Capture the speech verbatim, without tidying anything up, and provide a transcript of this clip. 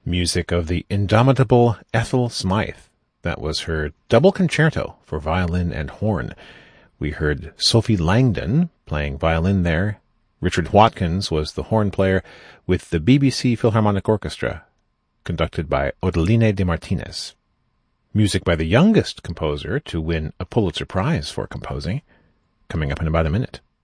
Music of the indomitable Ethel Smythe. That was her double concerto for violin and horn. We heard Sophie Langdon playing violin there. Richard Watkins was the horn player with the B B C Philharmonic Orchestra, conducted by Odeline de Martinez. Music by the youngest composer to win a Pulitzer Prize for composing, coming up in about a minute.